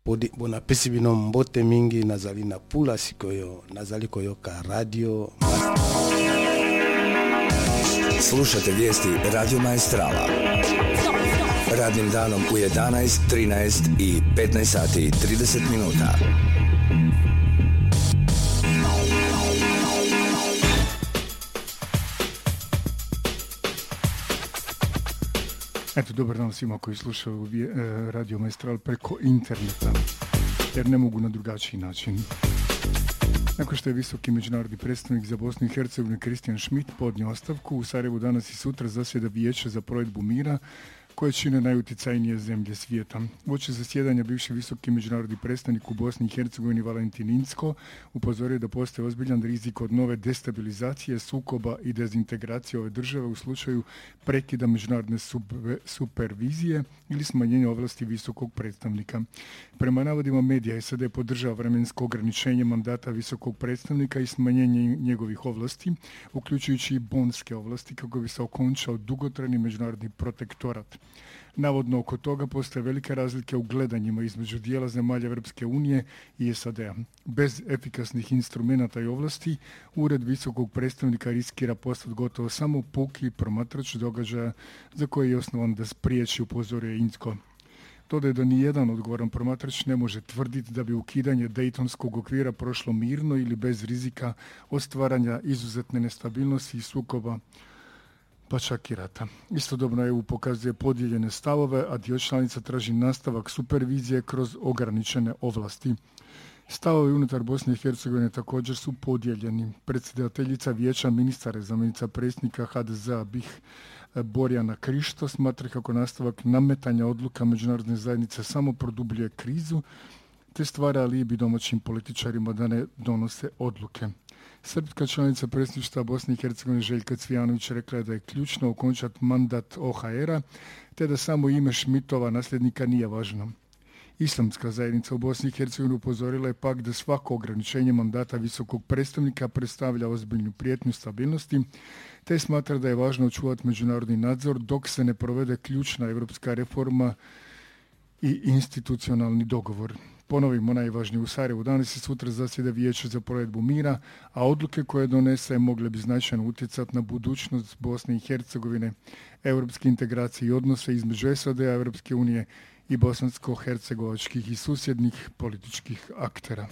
bona pesi bino mbote mingi nazali na pula sikoyo nazali koyoka radio. Slušate vijesti Radio Maestrala. Radnim danom u 11, 13 i 15 sati i 30 minuta. Eto, dobar dan svima koji slušaju Radio Maestral preko interneta, jer ne mogu na drugačiji način. Nakon što je visoki međunarodni predstavnik za Bosnu i Hercegovinu Kristijan Schmidt podnio ostavku, u Sarajevu danas i sutra zasjeda Vijeće za provedbu mira, koje čine najuticajnije zemlje svijeta. Uoči zasjedanja bivši visoki međunarodni predstavnik u Bosni i Hercegovini Valentin Incko upozorio da postoji ozbiljan rizik od nove destabilizacije, sukoba i dezintegracije ove države u slučaju prekida međunarodne supervizije ili smanjenja ovlasti visokog predstavnika. Prema navodima medija, SAD podržava vremensko ograničenje mandata visokog predstavnika i smanjenje njegovih ovlasti, uključujući i bonske ovlasti, kako bi se okončao dugotrajni međunarodni protektorat. Navodno oko toga postoje velike razlike u gledanjima između dijela zemalja Europske unije i SAD-a. Bez efikasnih instrumenata i ovlasti, ured visokog predstavnika riskira postati gotovo samo puki promatrač događaja za koji je osnovan da spriječi, upozorio Incko. Dodaje da nijedan odgovoran promatrač ne može tvrditi da bi ukidanje Dejtonskog okvira prošlo mirno ili bez rizika od stvaranja izuzetne nestabilnosti i sukoba, pa čak i rata. Istodobno EU pokazuje podijeljene stavove, a dio članica traži nastavak supervizije kroz ograničene ovlasti. Stavovi unutar Bosne i Hercegovine također su podijeljeni. Predsjedateljica Vijeća ministara, zamjenica predsjednika HDZ-a BiH Borjana Krišto smatra kako nastavak nametanja odluka međunarodne zajednice samo produbljuje krizu, te stvara alibi domaćim političarima da ne donose odluke. Srpska članica predsjedništva Bosne i Hercegovine Željka Cvijanović rekla je da je ključno okončati mandat OHR-a, te da samo ime Schmidtova nasljednika nije važno. Islamska zajednica u Bosni i Hercegovini upozorila je pak da svako ograničenje mandata visokog predstavnika predstavlja ozbiljnu prijetnju stabilnosti, te smatra da je važno očuvati međunarodni nadzor dok se ne provede ključna europska reforma i institucionalni dogovor. Ponovimo, najvažnije, u Sarajevu danas i sutra zasjeda Vijeće za provedbu mira, a odluke koje donese mogle bi značajno utjecati na budućnost Bosne i Hercegovine, europske integracije i odnose između SAD-a, Europske unije i bosansko-hercegovačkih i susjednih političkih aktera.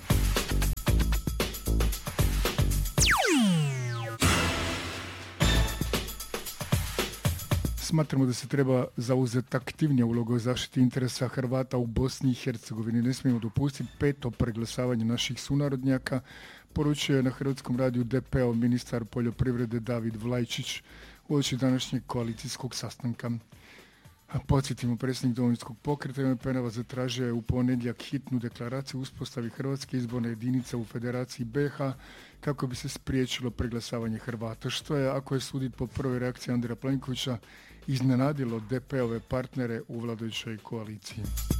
Smatramo da se treba zauzeti aktivnija uloga u zaštiti interesa Hrvata u Bosni i Hercegovini. Ne smijemo dopustiti peto preglasavanje naših sunarodnjaka, poručio je na Hrvatskom radiju DP-ov ministar poljoprivrede David Vlajčić uoči današnjeg koalicijskog sastanka. Podsjetimo, predsjednik Domovinskog pokreta Ivan Penava zatražio je u ponedjeljak hitnu deklaraciju uspostavi Hrvatske izborne jedinice u Federaciji BiH kako bi se spriječilo preglasavanje Hrvata, što je, ako je suditi po prvoj reakciji Andreja Plenkovića, iznenadilo DP-ove partnere u vladajućoj koaliciji.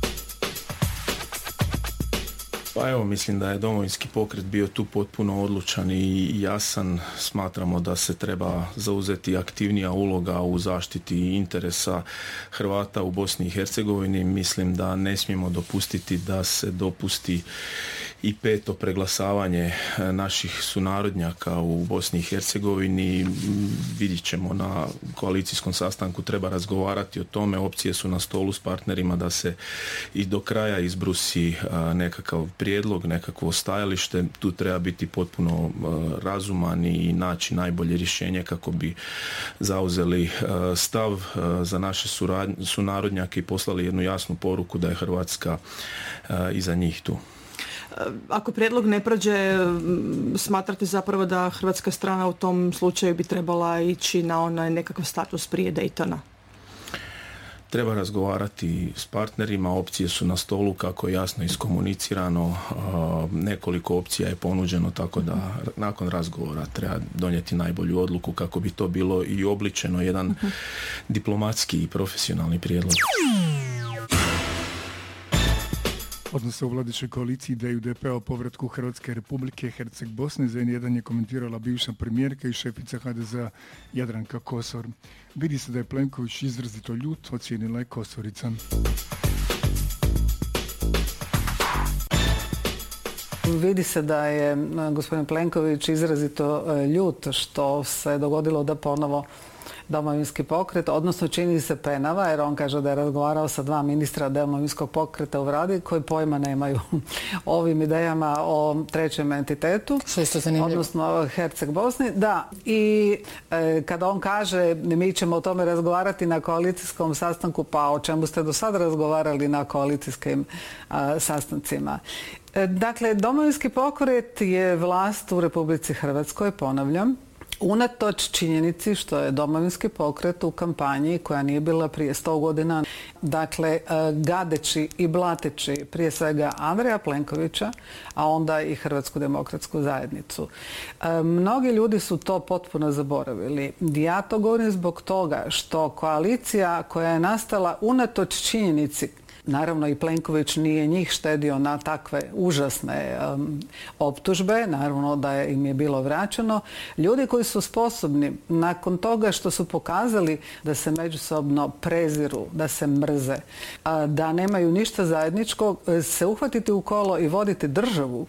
Pa evo, mislim da je Domovinski pokret bio tu potpuno odlučan i jasan. Smatramo da se treba zauzeti aktivnija uloga u zaštiti interesa Hrvata u Bosni i Hercegovini. Mislim da ne smijemo dopustiti da se dopusti i peto preglasavanje naših sunarodnjaka u Bosni i Hercegovini. Vidjet ćemo na koalicijskom sastanku, treba razgovarati o tome. Opcije su na stolu s partnerima da se i do kraja izbrusi nekakav prijedlog, nekakvo stajalište. Tu treba biti potpuno razuman i naći najbolje rješenje kako bi zauzeli stav za naše sunarodnjake i poslali jednu jasnu poruku da je Hrvatska iza njih tu. Ako prijedlog ne prođe, smatrate zapravo da hrvatska strana u tom slučaju bi trebala ići na onaj nekakav status prije Daytona? Treba razgovarati s partnerima, opcije su na stolu, kako je jasno iskomunicirano, nekoliko opcija je ponuđeno, tako da nakon razgovora treba donijeti najbolju odluku kako bi to bilo i obličeno jedan diplomatski i profesionalni prijedlog. Odnose u vladajućoj koaliciji ideju DP o povratku Hrvatske republike Herceg Bosne za N1 je komentirala bivša premijerka i šefica HDZ-a Jadranka Kosor. Vidi se da je Plenković izrazito ljut, ocijenila je Kosorica. vidi se da je gospodin Plenković izrazito ljut što se dogodilo da ponovo Domovinski pokret, odnosno čini se penava, jer on kaže da je razgovarao sa 2 ministra Domovinskog pokreta u Vladi koji pojma nemaju o ovim idejama o trećem entitetu, odnosno Herceg Bosni. Da, i kada on kaže mi ćemo o tome razgovarati na koalicijskom sastanku, pa o čemu ste do sada razgovarali na koalicijskim sastancima. Dakle, Domovinski pokret je vlast u Republici Hrvatskoj, ponavljam, unatoč činjenici što je Domovinski pokret u kampanji koja nije bila prije 100 godina, dakle gadeći i blateći prije svega Andreja Plenkovića, a onda i Hrvatsku demokratsku zajednicu. Mnogi ljudi su to potpuno zaboravili. Ja to govorim zbog toga što koalicija koja je nastala unatoč činjenici, naravno i Plenković nije njih štedio na takve užasne optužbe, naravno da im je bilo vraćeno. Ljudi koji su sposobni nakon toga što su pokazali da se međusobno preziru, da se mrze, da nemaju ništa zajedničkog, se uhvatiti u kolo i voditi državu,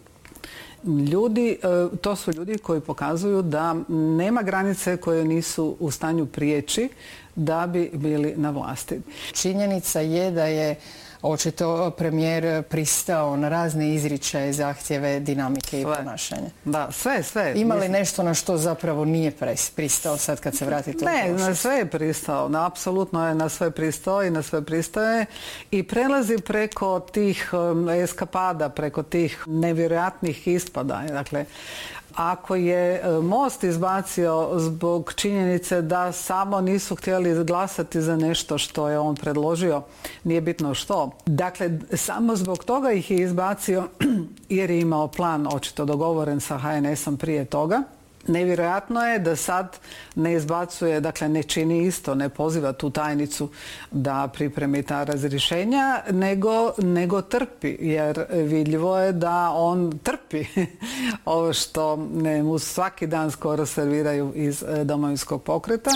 to su ljudi koji pokazuju da nema granice koje nisu u stanju prijeći da bi bili na vlasti. Činjenica je da je očito premijer pristao na razne izričaje, zahtjeve, dinamike i ponašanja. Da, sve. Ima li nešto na što zapravo nije pristao sad kad se vratite u prošlost? Ne, na sve je pristao. Apsolutno je na sve pristao i na sve pristaje i prelazi preko tih eskapada, preko tih nevjerojatnih ispada. Dakle, ako je Most izbacio zbog činjenice da samo nisu htjeli glasati za nešto što je on predložio, nije bitno što. Dakle, samo zbog toga ih je izbacio jer je imao plan očito dogovoren sa HNS-om prije toga. Nevjerojatno je da sad ne izbacuje, dakle ne čini isto, ne poziva tu tajnicu da pripremi ta razrješenja, nego trpi, jer vidljivo je da on trpi ovo što mu svaki dan skoro serviraju iz Domovinskog pokreta.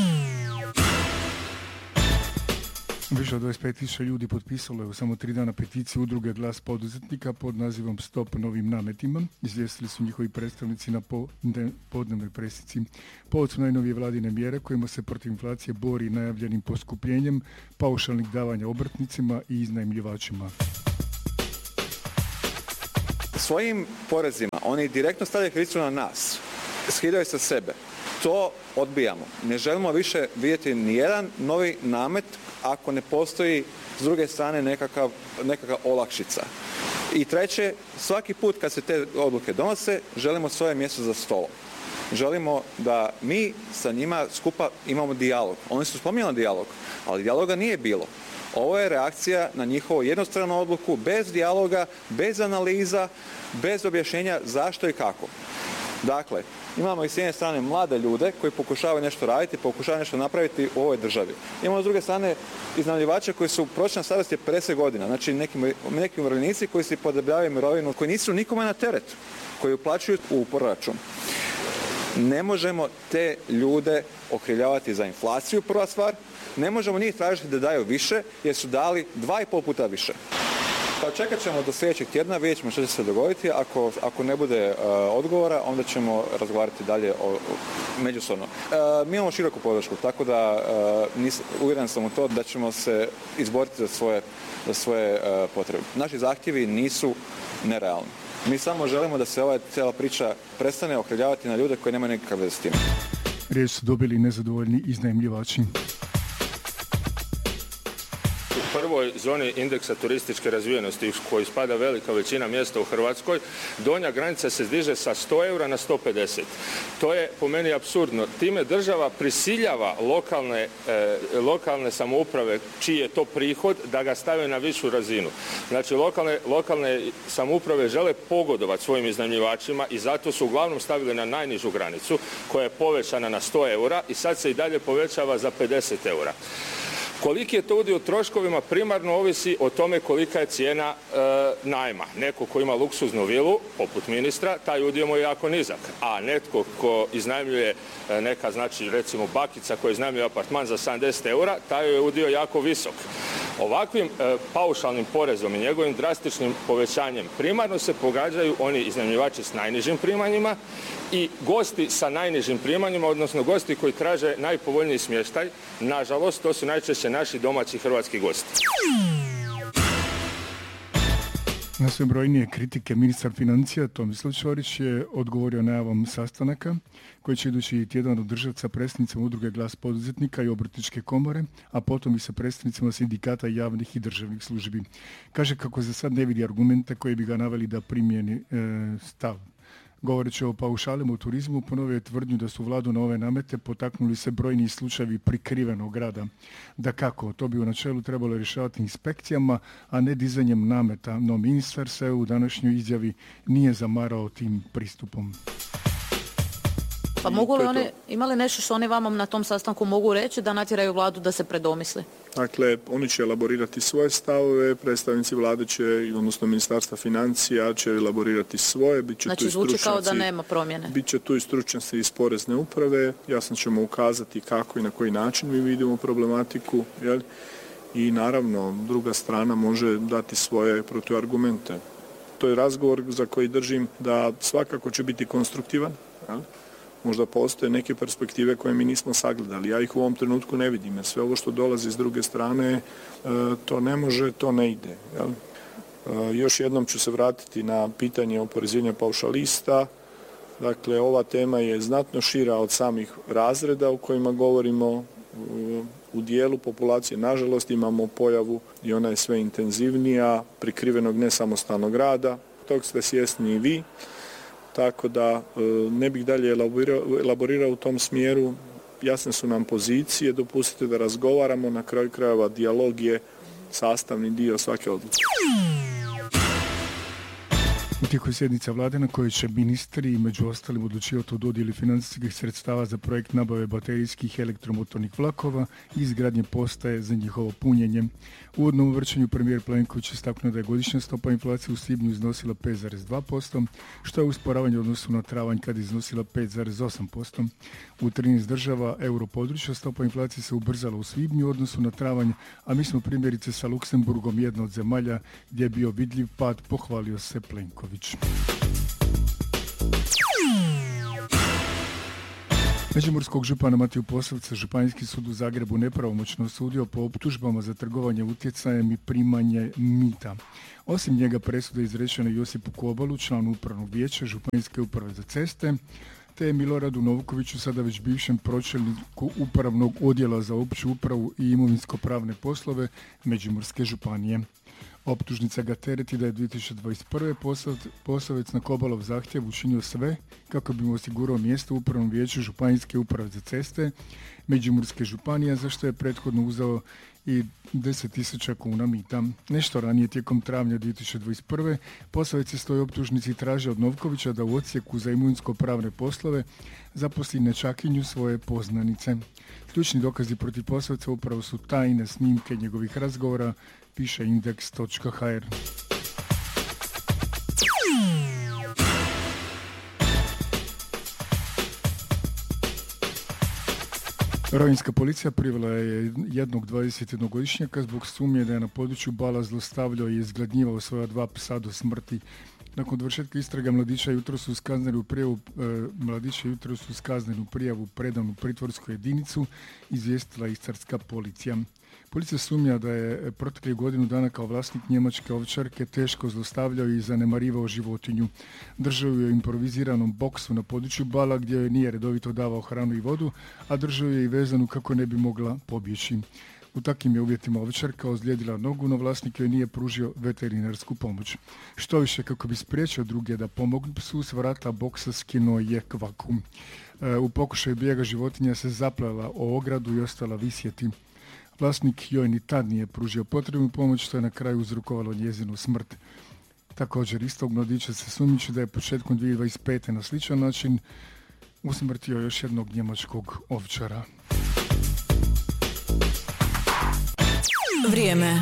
Više od 25.000 ljudi potpisalo je u samo 3 dana peticiju udruge Glas poduzetnika pod nazivom Stop novim nametima. Izvijestili su njihovi predstavnici na podnevnoj presici. Povod su najnovije vladine mjere kojima se protiv inflacije bori najavljenim poskupljenjem paušalnih davanja obrtnicima i iznajmljivačima. Svojim porezima oni direktno stavljaju krivicu na nas, skidaju sa sebe. To odbijamo. Ne želimo više vidjeti nijedan novi namet ako ne postoji s druge strane nekakva olakšica. I treće, svaki put kad se te odluke donose, želimo svoje mjesto za stolom. Želimo da mi sa njima skupa imamo dijalog. Oni su spominjali dijalog, ali dijaloga nije bilo. Ovo je reakcija na njihovu jednostranu odluku, bez dijaloga, bez analiza, bez objašnjenja zašto i kako. Dakle, imamo i s jedne strane mlade ljude koji pokušavaju nešto raditi, pokušavaju nešto napraviti u ovoj državi. Imamo s druge strane iznajmljivače koji su prosječna starost je 50 godina, znači neki umirovljenici koji si podobljavaju mirovinu, koji nisu nikome na teret, koji uplaćuju u proračun. Ne možemo te ljude okrivljavati za inflaciju, prva stvar. Ne možemo njih tražiti da daju više jer su dali 2,5 puta više. Pa čekat ćemo do sljedećeg tjedna, vidjet ćemo što će se dogoditi. Ako ne bude odgovora, onda ćemo razgovarati dalje međusobno. Mi imamo široku podršku, tako da uvjeren sam u to da ćemo se izboriti za svoje potrebe. Naši zahtjevi nisu nerealni. Mi samo želimo da se ova cijela priča prestane okrivljavati na ljude koji nemaju nikakve veze s tim. Riječ su dobili nezadovoljni iznajmljivači. U prvoj zoni indeksa turističke razvijenosti u koji spada velika većina mjesta u Hrvatskoj, donja granica se diže sa 100 eura na 150. To je po meni apsurdno. Time država prisiljava lokalne samouprave čiji je to prihod da ga stave na višu razinu. Znači lokalne samouprave žele pogodovati svojim iznajmljivačima i zato su uglavnom stavili na najnižu granicu koja je povećana na 100 eura i sad se i dalje povećava za 50 eura. Koliki je to udio u troškovima primarno ovisi o tome kolika je cijena najma. Neko ko ima luksuznu vilu, poput ministra, taj udio mu je jako nizak. A netko ko iznajmljuje neka, znači recimo bakica koja iznajmljuje apartman za 70 eura, taj je udio jako visok. Ovakvim paušalnim porezom i njegovim drastičnim povećanjem primarno se pogađaju oni iznajmljivači s najnižim primanjima i gosti sa najnižim primanjima, odnosno gosti koji traže najpovoljniji smještaj. Nažalost, to su najčešće naši domaći hrvatski gosti. Na sve brojnije kritike ministar financija Tomislav Ćorić je odgovorio najavom sastanaka koji će idući tjedan održati sa predstavnicima udruge Glas poduzetnika i Obrtničke komore, a potom i sa predstavnicima sindikata javnih i državnih službi. Kaže kako za sad ne vidi argumente koji bi ga naveli da primijeni stav. Govoreći o paušalima u turizmu, ponovio je tvrdnju da su vladu na ove namete potaknuli se brojni slučajevi prikrivenog rada. Dakako, to bi u načelu trebalo rješavati inspekcijama, a ne dizanjem nameta, no ministar se u današnjoj izjavi nije zamarao tim pristupom. Pa mogu li oni, ima li nešto što oni vama na tom sastanku mogu reći da natjeraju vladu da se predomisli? Dakle, oni će elaborirati svoje stavove, predstavnici vlade će, odnosno ministarstva financija će elaborirati svoje, bit će znači, tu i stručnjaci. Znači, zvuči kao da nema promjene. Bit će tu i stručnjaci iz porezne uprave, jasno ćemo ukazati kako i na koji način mi vidimo problematiku, jel? I naravno, druga strana može dati svoje protuargumente. To je razgovor za koji držim da svakako će biti konstruktivan, jel? Možda postoje neke perspektive koje mi nismo sagledali. Ja ih u ovom trenutku ne vidim, jer sve ovo što dolazi s druge strane, to ne može, to ne ide. Jel? Još jednom ću se vratiti na pitanje oporezivanja paušalista. Dakle, ova tema je znatno šira od samih razreda u kojima govorimo. U dijelu populacije, nažalost, imamo pojavu i ona je sve intenzivnija, prikrivenog nesamostalnog rada. Tog ste svjesni i vi. Tako da ne bih dalje elaborirao u tom smjeru. Jasne su nam pozicije, dopustite da razgovaramo, na kraju krajeva dijalog je sastavni dio svake odluke. U tijeku je sjednica vlade na kojoj će ministri među ostalim odlučivati o dodjeli financijskih sredstava za projekt nabave baterijskih elektromotornih vlakova i izgradnje postaje za njihovo punjenje. U uvodnom vrćenju premijer Plenković istaknuo da je godišnja stopa inflacije u svibnju iznosila 5,2%, što je usporavanje u odnosu na travanj kad je iznosila 5,8%. U 13 država europodručja stopa inflacije se ubrzala u svibnju u odnosu na travanj, a mi smo primjerice sa Luksemburgom jedna od zemalja gdje je bio vidljiv pad, pohvalio se Plenković. Međimurskog župana Matiju Posavca Županijski sud u Zagrebu nepravomoćno osudio po optužbama za trgovanje utjecajem i primanje mita. Osim njega presuda je izrečena Josipu Kobalu, članu upravnog vijeća Županijske uprave za ceste, te Miloradu Novkoviću, sada već bivšem pročelniku upravnog odjela za opću upravu i imovinsko-pravne poslove Međimurske županije. Optužnica ga tereti da je 2021. Posavec na Kobalov zahtjev učinio sve kako bi mu osigurao mjesto u upravnom vijeću Županijske uprave za ceste Međimurske županije, za što je prethodno uzeo i 10.000 kuna mita. Nešto ranije, tijekom travnja 2021. Posavec je stoji optužnici i traži od Novkovića da u odsjeku za imovinsko-pravne poslove zaposli nečakinju svoje poznanice. Ključni dokazi protiv Posavca upravo su tajne snimke njegovih razgovora, piše Index.hr. Rovinjska policija privela je jednog 21-godišnjaka zbog sumnje da je na području Bala zlostavljao i izgladnjivao svoja 2 psa do smrti. Nakon dovršetka istrage mladića jutros su uz kaznenu prijavu predanu u pritvorsku jedinicu, izvijestila Istarska policija. Policija sumnja da je proteklih godinu dana kao vlasnik njemačke ovčarke teško zlostavljao i zanemarivao životinju. Držao je u improviziranom boksu na području Bala gdje joj nije redovito davao hranu i vodu, a držao je i vezanu kako ne bi mogla pobjeći. U takvim je uvjetima ovčarka ozlijedila nogu, no vlasnik joj nije pružio veterinarsku pomoć. Što više, kako bi spriječio druge da pomognu psu, s vrata boksa skinuo je kvaku. U pokušaju bijega životinja se zaplela o ogradu i ostala visjeti. Vlasnik joj ni tad nije pružio potrebnu pomoć, što je na kraju uzrokovalo njezinu smrt. Također, istog mladića se sumnjiči da je početkom 2025. na sličan način usmrtio još jednog njemačkog ovčara. Vrijeme.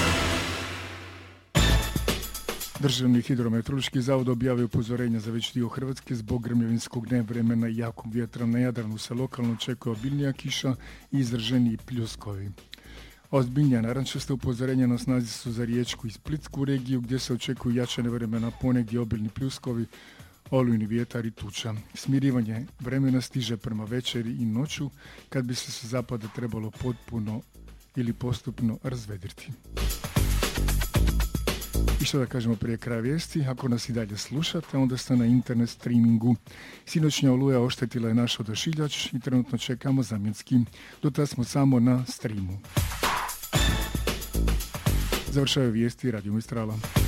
Državni hidrometeorološki zavod objavio upozorenja za već dio Hrvatske zbog grmljavinskog nevremena i jakog vjetra. Na Jadranu se lokalno očekuje obilnija kiša i izraženiji pljuskovi. Ozbiljnija narančasta upozorenja na snazi su za Riječku i Splitsku regiju gdje se očekuju jačane vremena, ponegdje obilni pljuskovi, olujni vjetar i tuča. Smirivanje vremena stiže prema večeri i noću kad bi se sa zapada trebalo potpuno ili postupno razvedriti. I što da kažemo prije kraja vijesti, ako nas i dalje slušate, onda ste na internet streamingu. Sinoćnja oluja oštetila je naš odašiljač i trenutno čekamo zamjenski. Do tada smo samo na streamu. Završaju vijesti Radio Mistrala.